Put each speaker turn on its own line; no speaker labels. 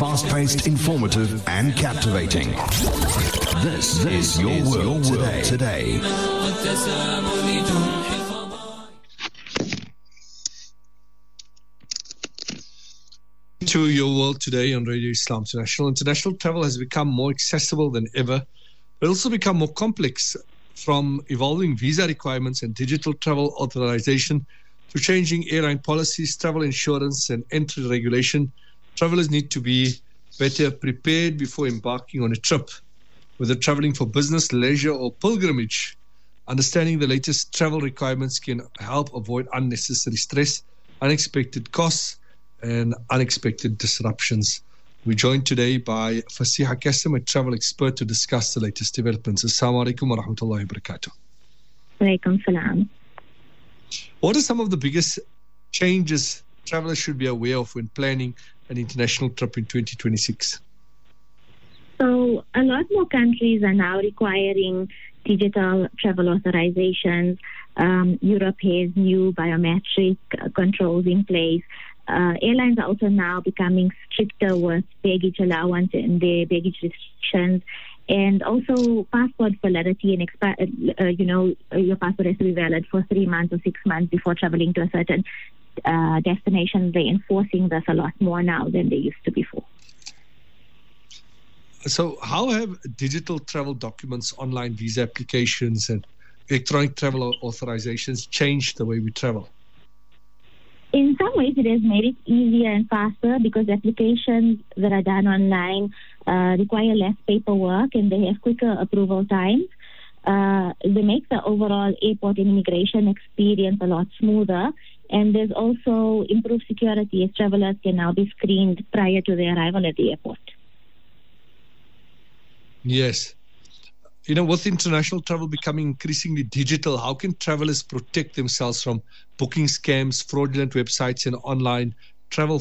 Fast-paced, informative and captivating. This is Your World Today.
To Your World Today on Radio Islam International. International travel has become more accessible than ever, but also become more complex, from evolving visa requirements and digital travel authorization to changing airline policies, travel insurance and entry regulation. Travelers need to be better prepared before embarking on a trip, whether traveling for business, leisure or pilgrimage. Understanding the latest travel requirements can help avoid unnecessary stress, unexpected costs and unexpected disruptions. We're joined today by Fasiha Qasim, a travel expert, to discuss the latest developments. Assalamu alaikum wa rahmatullahi wa barakatuh.
Walaikum salam.
What are some of the biggest changes travelers should be aware of when planning an international trip in 2026?
So a lot more countries are now requiring digital travel authorizations. Europe has new biometric controls in place. Airlines are also now becoming stricter with baggage allowance and their baggage restrictions, and also passport validity and your passport has to be valid for 3 months or 6 months before traveling to a certain destination. They're enforcing this a lot more now than they used to before.
So how have digital travel documents, online visa applications and electronic travel authorizations changed the way we travel?
In some ways, it has made it easier and faster because applications that are done online require less paperwork and they have quicker approval times. They make the overall airport and immigration experience a lot smoother. And there's also improved security as travelers can now be screened prior to their arrival at the airport.
Yes. With international travel becoming increasingly digital, how can travelers protect themselves from booking scams, fraudulent websites, and online travel